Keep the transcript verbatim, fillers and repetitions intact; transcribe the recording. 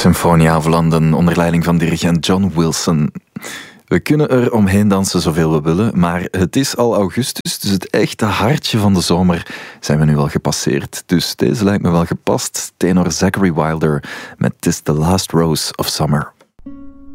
Sinfonia of London onder leiding van dirigent John Wilson. We kunnen er omheen dansen zoveel we willen, maar het is al augustus, dus het echte hartje van de zomer zijn we nu al gepasseerd. Dus deze lijkt me wel gepast. Tenor Zachary Wilder met "'Tis the Last Rose of Summer".